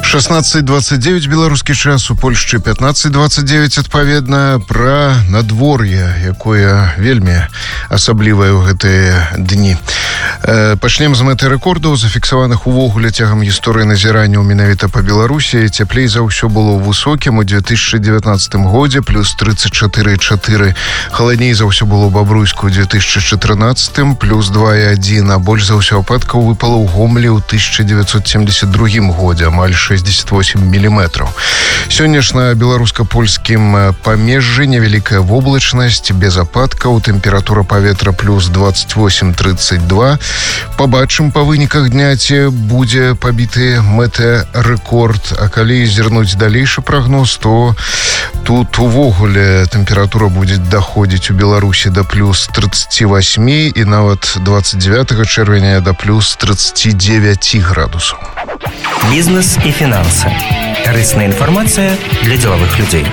16:29 беларускі час, у Польшчы 15:29, адпаведна. Пра надвор'е, якое вельмі асаблівае ў гэтыя дні. Пачнем з мэты рэкордаў, зафіксаваных увогуле цягам гісторыі назіранняў менавіта па Беларусі. Цяплей за ўсё было ў высокім у 2019 годзе, плюс 34,4. Халадней за ўсё было ў Бабруйску ў 2014, плюс 2,1. А больш за ўсё ападкаў выпала ў Гомелі ў 1972 годзе, амаль 68 миллиметров. Сёння ж на беларуска-польскім памежжы невялікая воблачнасць, без ападкаў, тэмпература паветра плюс 28-32. Пабачым па выніках дня, ці будзе пабіты мэтэарэкорд. А калі зірнуць далейшы прагноз, то тут увогуле тэмпература будзе даходзіць у Беларусі да плюс 38 і нават 29 чэрвеня да плюс 39 градусаў. Бізнес і фінансы. Карысная інфармацыя для дзелавых людзей.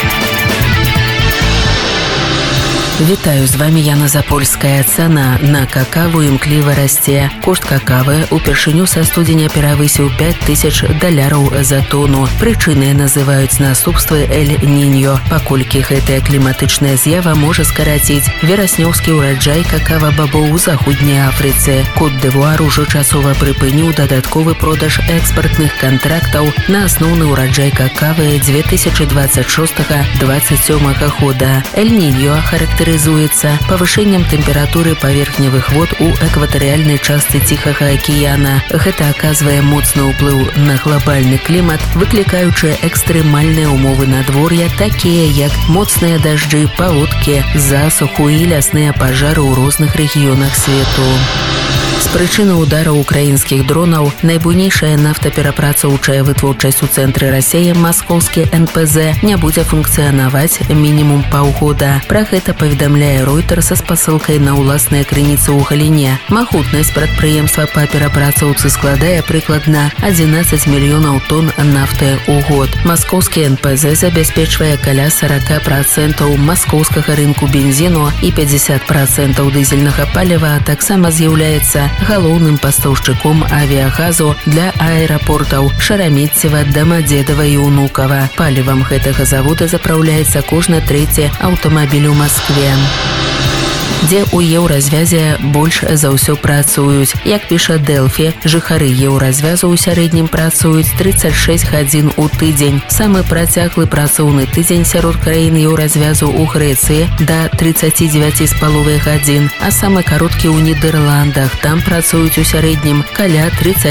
Вітаю, з вами Яна Запольская. Цана на какаву імкліва расце. Кошт какавы упершыню са студзеня перавысіў $5000 за тону. Прычынай называюць наступствы Эль-Ніньо, паколькі гэтая кліматычная з'ява можа скараціць вераснёўскі ўраджай какава-бабоў у заходняй Афрыцы. Кот-д'Івуар ужо часова прыпыніў дадатковы продаж экспартных кантрактаў на асноўны ўраджай какавы 2026-27 года. Эль-Ніньо характарызуецца павышэннем тэмпературы паверхневых вод у экватарыяльнай частцы Ціхага акіяна. Гэта аказвае моцны ўплыў на глобальны клімат, выклікаючы экстрэмальныя ўмовы надвор'я, такія як моцныя дажджы, паводкі, засуху і лясныя пажары ў розных рэгіёнах свету. З прычыны удараў украінскіх дронаў найбуйнейшая нафтаперапрацоўчая вытворчасць у цэнтры Расіі, маскоўскі НПЗ, не будзе функцыянаваць мінімум паўгода. Пра гэта паведамляе Reuters са спасылкай на ўласныя крыніцы ў галіне. Магутнасць прадпрыемства па перапрацоўцы складае прыкладна 11 мільёнаў тонн нафты ў год. Маскоўскі НПЗ забяспечвае каля 40% маскоўскага рынку бензіну і 50% дызельнага паліва, а таксама з'яўляецца галоўным пастаўшчыком авіягазу для аэрапортаў Шарамеццева, Дамадзедава і Унукава. Палівам гэтага завода запраўляецца кожны трэці аўтамабіль у Маскве, дзе ў еўразвязе больш за ўсё працуюць. Як піша Дэлфі, жыхары еўразвязу ў сярэднім працуюць 36 гадзін у тыдзень. Самы працяглы працоўны тыдзень сярод краін еўразвязу ў Грэцыі да 39,5 гадзін, а самы кароткі ў Нідерландах. Там працуюць у сярэднім каля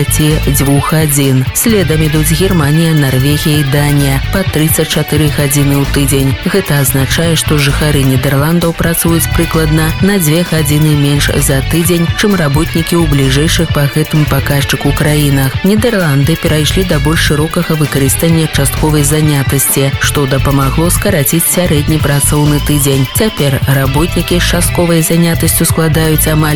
32 гадзін. Следам ідуць Германія, Нарвегія і Данія па 34 гадзіны ў тыдзень. Гэта азначае, што жыхары Нідерландаў працуюць прыкладна на 2 гадзіны менш за тыдзень, чым работнікі ў бліжэйшых па гэтым паказчыку краінах. Нідерланды перайшлі да больш шырокага выкарыстання частковай занятасці, што дапамагло скараціць сярэдні працоўны тыдзень. Цяпер работнікі з частковай занятасцю складаюць амаль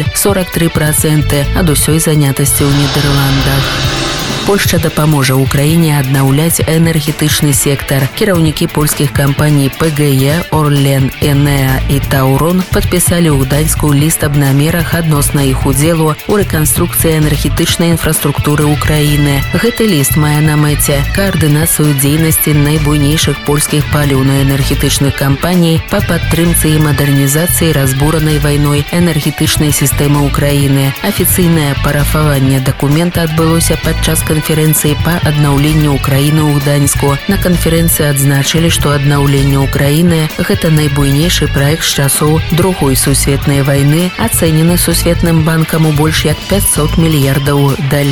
43% ад усёй занятасці ў Нідерландах. Польшча дапаможа ўкраіне аднаўляць энергетычны сектар. Кіраўнікі польскіх кампаній ПГЕ, Орлен, Энеа і Таурон падпісалі ў Гданьску ліст аб намерах адносна іх удзелу ў рэканструкцыі энергетычнай інфраструктуры ўкраіны. Гэты ліст мае на мэце каардынацыю дзейнасці найбуйнейшых польскіх паліўна-энергетычных кампаній па падтрымцы і мадэрнізацыі разбуранай вайной энергетычнай сістэмы ўкраіны. Афіцыйнае парафаванне дакумента адбылося падчас канферэнцыі па аднаўленню ўкраіны ў Гданьску. На канферэнцыі адзначылі, што аднаўленне ўкраіны – гэта найбуйнейшы праект з часоў Другой сусветнай вайны, ацэнены Сусветным банкам у больш як $500 мільярдаў.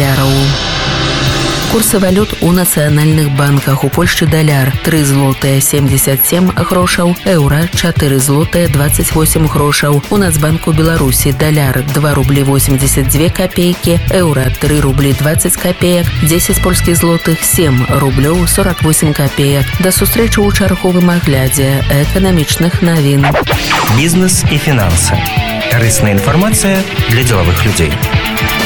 Курсы валют у нацыянальных банках. У Польшчы даляр 3 злотыя 77 грошаў, еўра 4 злотыя 28 грошаў. У Нацбанку Беларусі даляр 2 рублі 82 копейкі, еўра 3 рублі 20 копеек, 10 польскіх злотых 7 рублёў 48 копеек. Да сустрэчы ў чарговым аглядзе эканамічных навін. Бізнес і фінансы. Карысная інфармацыя для дзелавых людзей.